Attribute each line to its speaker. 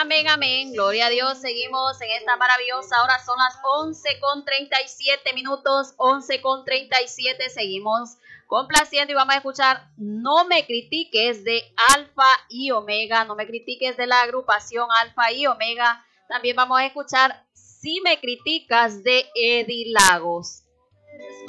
Speaker 1: Amén, amén. Gloria a Dios. Seguimos en esta maravillosa hora. Son las 11:37, 11:37. Seguimos complaciendo y vamos a escuchar No me critiques de Alfa y Omega. No me critiques de la agrupación Alfa y Omega. También vamos a escuchar Si me criticas de Eddie Lagos.